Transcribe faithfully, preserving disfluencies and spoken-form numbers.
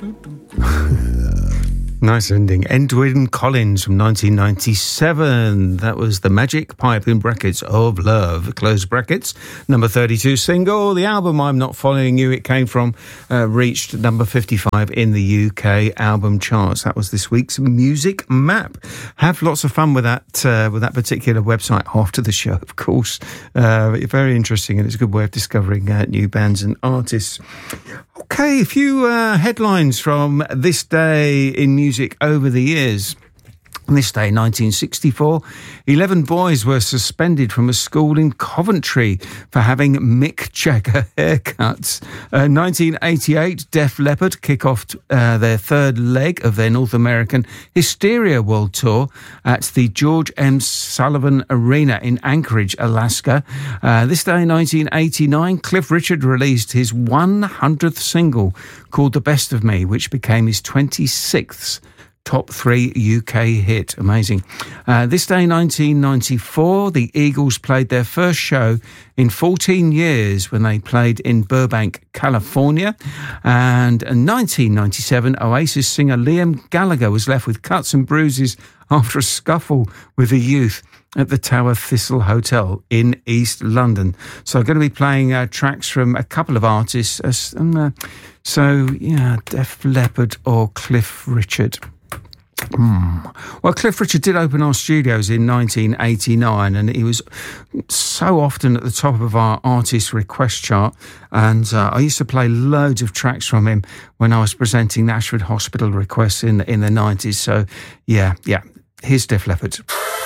Nice ending. Edwyn Collins from nineteen ninety-seven. That was the Magic Pipe in brackets of Love, close brackets. Number thirty-two single. The album I'm Not Following You it came from uh, reached number fifty-five in the U K album charts. That was this week's Music Map. Have lots of fun with that uh, with that particular website after the show, of course. Uh, very interesting, and it's a good way of discovering uh, new bands and artists. Okay, a few uh, headlines from this day in music over the years. On this day, nineteen sixty-four, eleven boys were suspended from a school in Coventry for having Mick Jagger haircuts. Uh, nineteen eighty-eight, Def Leppard kick off uh, their third leg of their North American Hysteria World Tour at the George M. Sullivan Arena in Anchorage, Alaska. Uh, this day, nineteen eighty-nine, Cliff Richard released his one hundredth single called The Best of Me, which became his twenty-sixth top three U K hit. Amazing. Uh, this day, nineteen ninety-four, the Eagles played their first show in fourteen years when they played in Burbank, California. And in nineteen ninety-seven, Oasis singer Liam Gallagher was left with cuts and bruises after a scuffle with the youth at the Tower Thistle Hotel in East London. So I'm going to be playing uh, tracks from a couple of artists. Uh, uh, so, yeah, Def Leppard or Cliff Richard. Hmm. Well, Cliff Richard did open our studios in nineteen eighty-nine, and he was so often at the top of our artist request chart. And uh, I used to play loads of tracks from him when I was presenting Ashford Hospital requests in in the nineties. So, yeah, yeah. Here's Def Leppard.